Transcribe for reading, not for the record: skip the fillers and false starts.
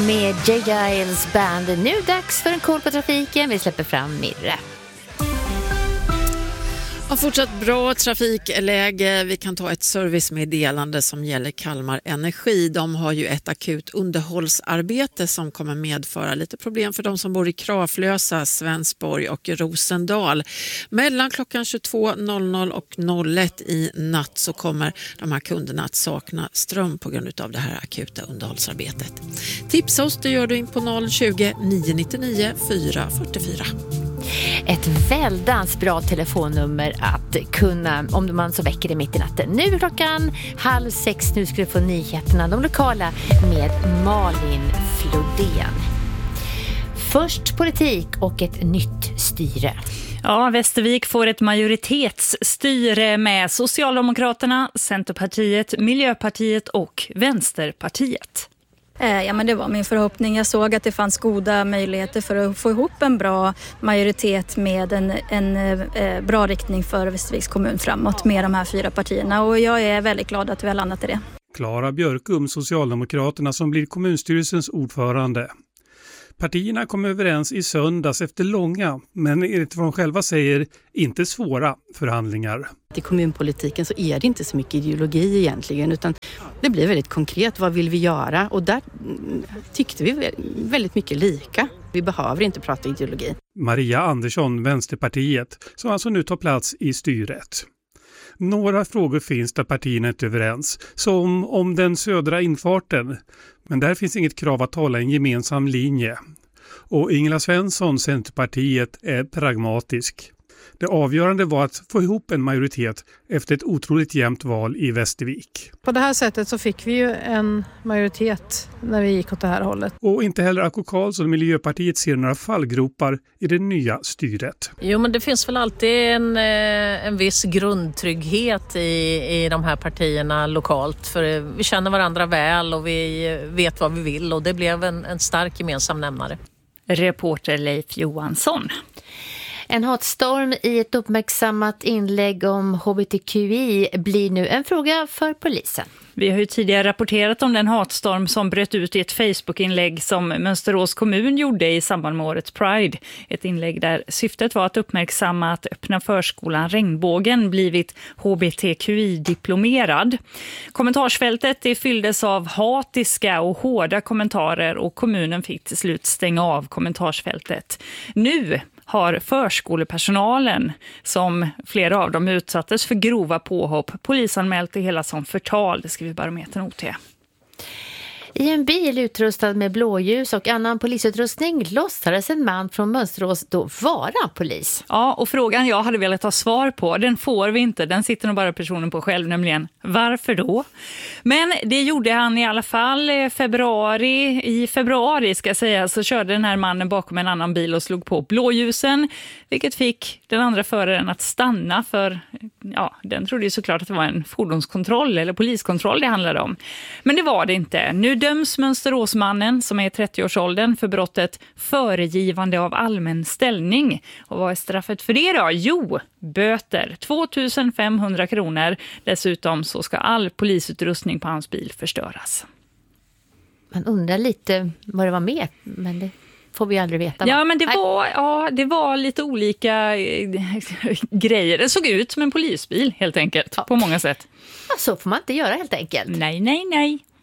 med J. Giles Band. Nu dags för en koll på trafiken. Vi släpper fram Mirre. Och fortsatt bra trafikläge. Vi kan ta ett servicemeddelande som gäller Kalmar Energi. De har ju ett akut underhållsarbete som kommer medföra lite problem för de som bor i Kraflösa, Svensborg och Rosendal. Mellan klockan 22.00 och 01 i natt så kommer de här kunderna att sakna ström på grund av det här akuta underhållsarbetet. Tipsa oss, det gör du in på 020 999 444. Ett väldans bra telefonnummer att kunna, om man så väcker det mitt i natten. Nu klockan 5:30, nu ska du få nyheterna, de lokala, med Malin Flodén. Först politik och ett nytt styre. Ja, Västervik får ett majoritetsstyre med Socialdemokraterna, Centerpartiet, Miljöpartiet och Vänsterpartiet. Ja, men det var min förhoppning. Jag såg att det fanns goda möjligheter för att få ihop en bra majoritet med en bra riktning för Västerviks kommun framåt med de här 4 partierna. Och jag är väldigt glad att vi har landat i det. Klara Björkum, Socialdemokraterna, som blir kommunstyrelsens ordförande. Partierna kom överens i söndags efter långa, men enligt vad de själva säger, inte svåra förhandlingar. I kommunpolitiken så är det inte så mycket ideologi egentligen, utan det blir väldigt konkret. Vad vill vi göra? Och där tyckte vi väldigt mycket lika. Vi behöver inte prata ideologi. Maria Andersson, Vänsterpartiet, som alltså nu tar plats i styret. Några frågor finns där partierna inte är överens, som om den södra infarten. Men där finns inget krav att hålla en gemensam linje. Och Ingela Svensson, Centerpartiet, är pragmatisk. Det avgörande var att få ihop en majoritet efter ett otroligt jämnt val i Västervik. På det här sättet så fick vi ju en majoritet när vi gick åt det här hållet. Och inte heller Akko Karlsson och Miljöpartiet ser några fallgropar i det nya styret. Jo, men det finns väl alltid en viss grundtrygghet i de här partierna lokalt. För vi känner varandra väl och vi vet vad vi vill, och det blev en stark gemensam nämnare. Reporter Leif Johansson. En hatstorm i ett uppmärksammat inlägg om HBTQI blir nu en fråga för polisen. Vi har ju tidigare rapporterat om den hatstorm som bröt ut i ett Facebook-inlägg som Mönsterås kommun gjorde i samband med årets Pride. Ett inlägg där syftet var att uppmärksamma att öppna förskolan Regnbågen blivit HBTQI-diplomerad. Kommentarsfältet fylldes av hatiska och hårda kommentarer och kommunen fick till slut stänga av kommentarsfältet. Nu har förskolepersonalen, som flera av dem utsattes för grova påhopp, polisanmält det hela som förtal, det skriver Barometern OT. I en bil utrustad med blåljus och annan polisutrustning låtsades en man från Mönsterås då vara polis. Ja, och frågan jag hade velat ha svar på, den får vi inte. Den sitter nog bara personen på själv, nämligen varför då? Men det gjorde han i alla fall. I februari ska jag säga, så körde den här mannen bakom en annan bil och slog på blåljusen, vilket fick den andra föraren att stanna, för den trodde ju såklart att det var en fordonskontroll eller poliskontroll det handlade om. Men det var det inte. Nu döms Mönsteråsmannen, som är i 30-årsåldern, för brottet föregivande av allmän ställning. Och vad är straffet för det då? Jo, böter. 2500 kronor. Dessutom så ska all polisutrustning på hans bil förstöras. Man undrar lite vad det var med, men det får vi aldrig veta. Ja, men det var lite olika grejer. Det såg ut som en polisbil helt enkelt, på många sätt. Ja, så får man inte göra helt enkelt. Nej.